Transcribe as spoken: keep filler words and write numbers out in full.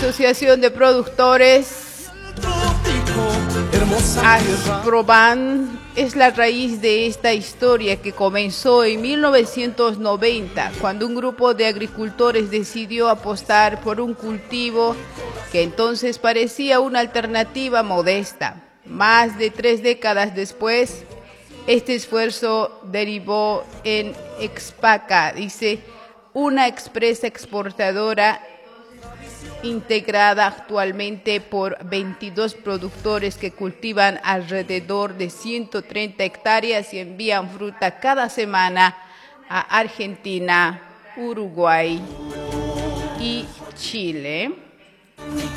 Asociación de Productores Asproban es la raíz de esta historia que comenzó en mil novecientos noventa, cuando un grupo de agricultores decidió apostar por un cultivo que entonces parecía una alternativa modesta. Más de tres décadas después, este esfuerzo derivó en Expaca, dice, una empresa exportadora integrada actualmente por veintidós productores que cultivan alrededor de ciento treinta hectáreas y envían fruta cada semana a Argentina, Uruguay y Chile.